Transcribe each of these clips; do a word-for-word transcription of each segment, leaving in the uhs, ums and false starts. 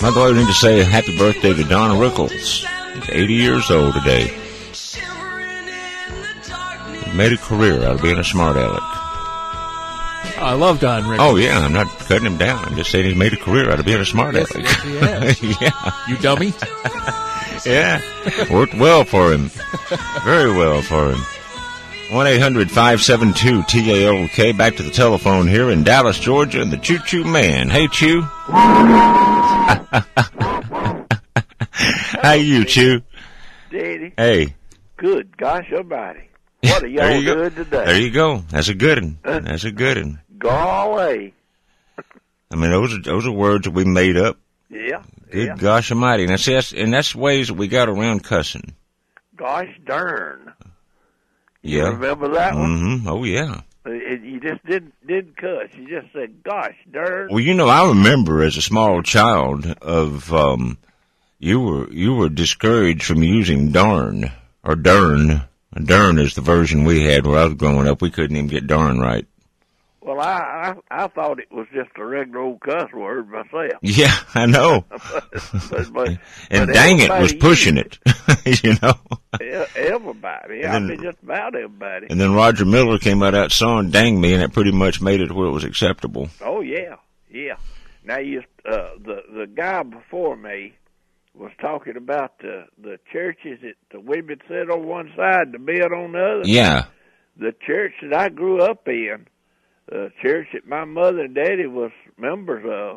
By the way, we need to say happy birthday to Don Rickles. He's eighty years old today. He made a career out of being a smart aleck. I love Don Rickles. Oh, yeah, I'm not cutting him down. I'm just saying he's made a career out of being a smart yes, aleck. Yes, he has. Yeah. You dummy. Yeah. Worked well for him. Very well for him. one eight hundred five seven two T A L K. Back to the telephone here in Dallas, Georgia, and the Choo Choo Man. Hey, Chew. How you, Chew? Daddy. Hey. Good gosh almighty. What are y'all doing today? There you go. That's a good one. That's a good one. Golly. I mean, those are, those are words that we made up. Yeah. Good yeah. gosh almighty. And that's, that's, and that's ways that we got around cussing. Gosh darn. Yeah. You remember that one? Mm-hmm. Oh, yeah. You just didn't didn't cuss. You just said, gosh darn. Well, you know, I remember as a small child of, um, you were, you were discouraged from using darn or dern. Darn is the version we had where I was growing up. We couldn't even get darn right. Well, I, I I thought it was just a regular old cuss word myself. Yeah, I know. but, but, but, and but dang it was pushing it, you know. Everybody. And I then, mean, just about everybody. And then Roger Miller came out of that song, Dang Me, and it pretty much made it where it was acceptable. Oh, yeah, yeah. Now, you, uh, the, the guy before me was talking about the, the churches that the women sit on one side, the men on the other. Yeah. The church that I grew up in, the church that my mother and daddy was members of,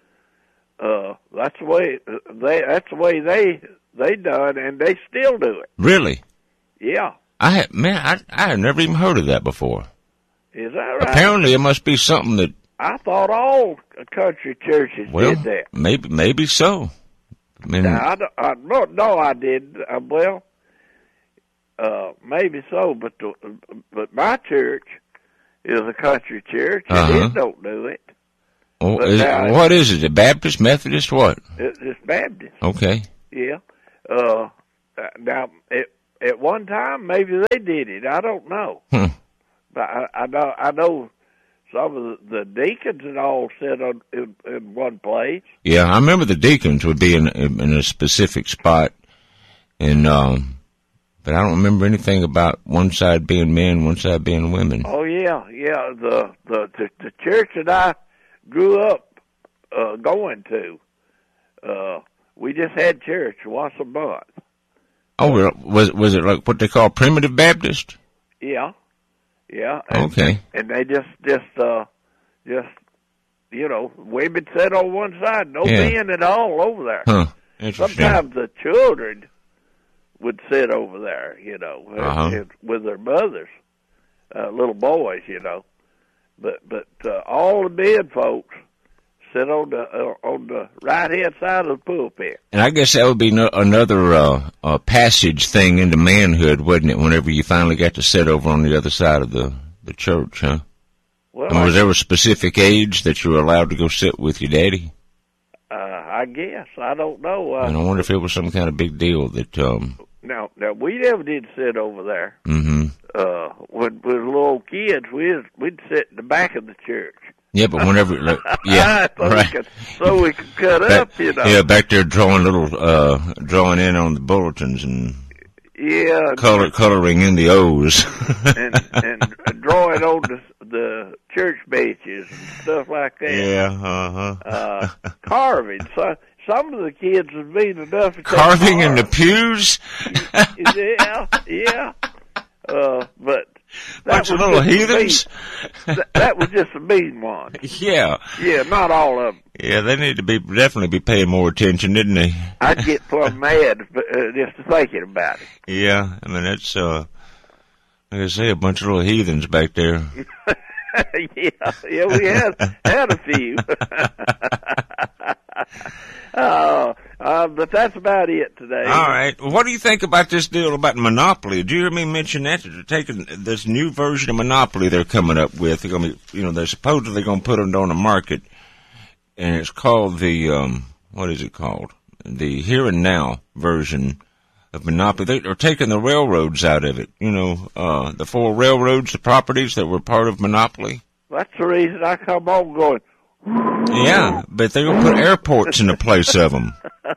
uh, that's the way they. That's the way they they done, and they still do it. Really? Yeah. I had, man, I I had never even heard of that before. Is that right? Apparently, it must be something that. I thought all country churches well, did that. Maybe maybe so. I mean, now, I, I, no, no, I didn't. Uh, well, uh, maybe so, but the, but my church is a country church, and uh-huh. it don't do it. Oh, is it, what is it? A Baptist, Methodist, what? It, it's Baptist. Okay. Yeah. Uh, now, it, at one time, maybe they did it. I don't know. Hmm. But I, I know, I know some of the, the deacons and all sit on, in, in one place. Yeah, I remember the deacons would be in, in a specific spot, and um, but I don't remember anything about one side being men, one side being women. Oh yeah, yeah. The the the, the church that I grew up uh, going to, uh, we just had church once a month. Oh, was was it like what they call primitive Baptist? Yeah, yeah. And, okay. And they just just uh, just you know, women sat on one side, no yeah. men at all over there. Huh. Interesting. Sometimes the children would sit over there, you know, uh-huh. and, and with their mothers, uh, little boys, you know. But but uh, all the men folks sit on the uh, on the right hand side of the pulpit. And I guess that would be no, another uh, uh, passage thing into manhood, wouldn't it? Whenever you finally got to sit over on the other side of the the church, huh? Well, and was there a specific age that you were allowed to go sit with your daddy? Uh, I guess I don't know. Uh, and I wonder if it was some kind of big deal that. Um, Now, now we never did sit over there. Mm-hmm. Uh, when we were little kids, we'd we'd sit in the back of the church. Yeah, but whenever, like, yeah, so right. We could, so we could cut back, up, you know. Yeah, back there drawing little, uh, drawing in on the bulletins and yeah, color coloring in the O's and and drawing on the the church benches and stuff like that. Yeah, uh-huh. Uh, carving. So, some of the kids was mean enough to carving in the pews. yeah, yeah. Uh, but bunch of little heathens. That, that was just a mean one. Yeah, yeah. Not all of them. Yeah, they need to be definitely be paying more attention, didn't they? I'd get plumb mad uh, just thinking about it. Yeah, I mean it's uh, like I say, a bunch of little heathens back there. yeah, yeah, we had had a few. Oh, uh, but that's about it today. All right. Well, what do you think about this deal about Monopoly? Did you hear me mention that? They're taking this new version of Monopoly they're coming up with. They're going to be, you know, they're supposedly going to put it on the market, and it's called the, um, what is it called? The Here and Now version of Monopoly. They're taking the railroads out of it. You know, uh, the four railroads, the properties that were part of Monopoly. That's the reason I come on going, Yeah, but they're going to put airports in the place of them.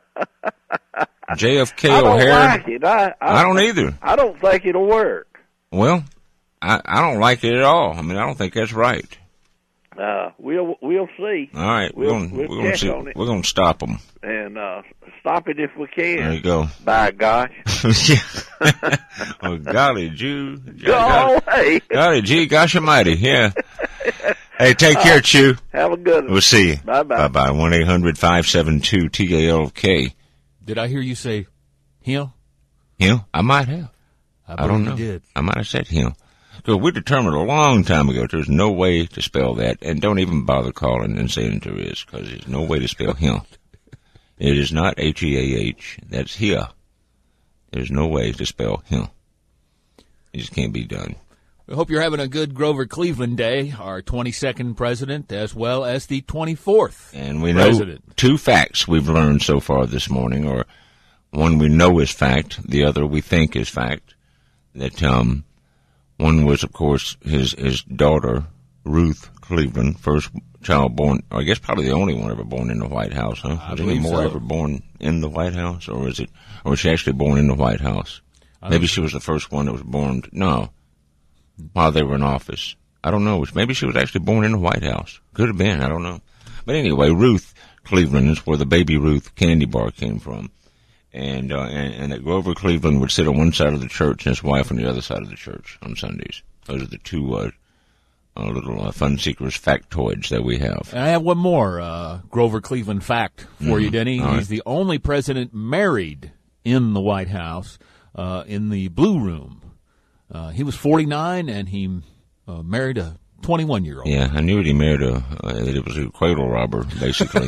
J F K I don't O'Hare. like it. I, I, I don't either. I don't think it'll work. Well, I, I don't like it at all. I mean, I don't think that's right. Uh, we'll we'll see. All right, We'll- we're going we'll we're going to check see. on it. We're going to stop them. And uh, stop it if we can. There you go. By gosh. Yeah. Oh, golly, Jew. Go away. Golly, gee, gosh almighty. Yeah. Hey, take care, Chew. Have a good one. We'll see you. Bye-bye. Bye-bye. one eight hundred five seven two T A L K. Did I hear you say him? Him? I might have. I, I don't believe know. You did. I might have said him. Because we determined a long time ago there's no way to spell that. And don't even bother calling and saying there is, because there's no way to spell him. It is not H E A H. That's here. There's no way to spell him. It just can't be done. We hope you're having a good Grover Cleveland Day, our twenty-second president, as well as the twenty-fourth And we know president. two facts we've learned so far this morning, or one we know is fact, the other we think is fact. That um, one was, of course, his his daughter, Ruth Cleveland, first child born, or I guess probably the only one ever born in the White House, huh? I Was any believe more so. ever born in the White House, or is it, or was she actually born in the White House? I Maybe don't- she was the first one that was born. No, while they were in office. I don't know. Maybe she was actually born in the White House. Could have been. I don't know. But anyway, Ruth Cleveland is where the Baby Ruth candy bar came from. And, uh, and, and that Grover Cleveland would sit on one side of the church and his wife on the other side of the church on Sundays. Those are the two, uh, uh little, uh, fun seekers factoids that we have. And I have one more uh, Grover Cleveland fact for you, Denny. All He's right. the only president married in the White House, uh, in the Blue Room. Uh, he was forty-nine, and he uh, married a twenty-one-year-old. Yeah, I knew that he married a, uh, that it was a cradle robber, basically.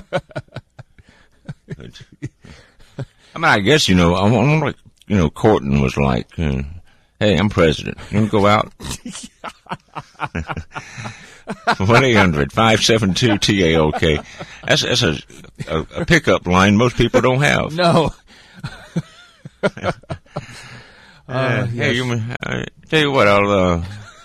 But, I mean, I guess, you know, I wonder what, you know, Corton was like, uh, hey, I'm president. You want to go out? one eight hundred five seven two T A O K. That's, that's a, a, a pickup line most people don't have. No. Uh, Uh, hey, yes. you, I tell you what, I'll, uh,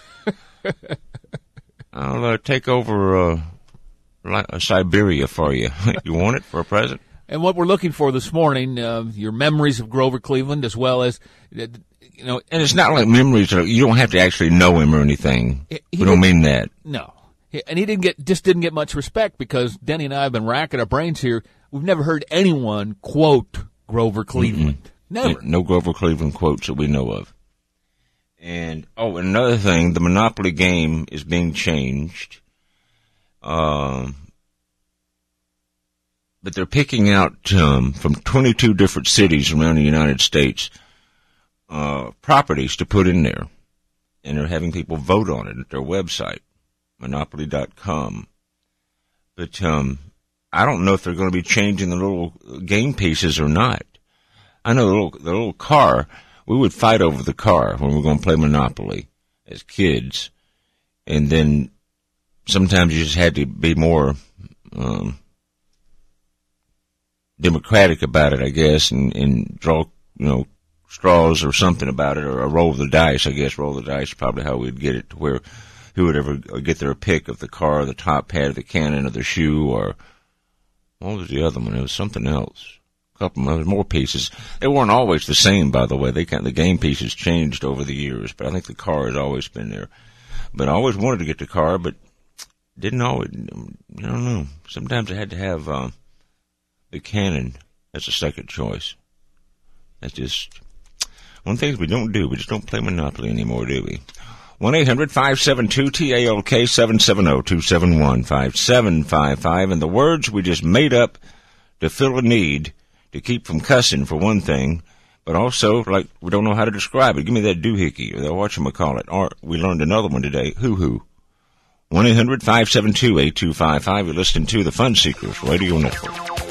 I'll, uh, take over, uh, like, uh, Siberia for you. You want it for a present? And what we're looking for this morning, uh, your memories of Grover Cleveland, as well as, uh, you know, And it's not like memories. You don't have to actually know him or anything. He- he we don't didn't- mean that. no. He- And he didn't get, just didn't get much respect because Denny and I have been racking our brains here. We've never heard anyone quote Grover Cleveland. Never. No Grover Cleveland quotes that we know of. And, oh, and another thing, the Monopoly game is being changed. Um, but they're picking out um, from twenty-two different cities around the United States uh, properties to put in there. And they're having people vote on it at their website, monopoly dot com. But um, I don't know if they're going to be changing the little game pieces or not. I know the little, the little car, we would fight over the car when we were going to play Monopoly as kids. And then sometimes you just had to be more um, democratic about it, I guess, and, and draw, you know, straws or something about it, or a roll of the dice, I guess. Roll the dice is probably how we'd get it to where who would ever get their pick of the car, the top hat of the cannon, or the shoe, or what was the other one? It was something else. Couple of more pieces. They weren't always the same, by the way. They kind of, the game pieces changed over the years, but I think the car has always been there. But I always wanted to get the car, but didn't always. I don't know. Sometimes I had to have uh, the cannon as a second choice. That's just one thing we don't do. We just don't play Monopoly anymore, do we? one eight hundred five seven two T A L K seven seven zero two seven one five seven five five, and the words we just made up to fill a need. To keep from cussing, for one thing, but also, like, we don't know how to describe it. Give me that doohickey, or that whatchamacallit. Or we learned another one today, hoo-hoo. one eight hundred five seven two eight two five five. You're listening to the Fun Seekers Radio Network.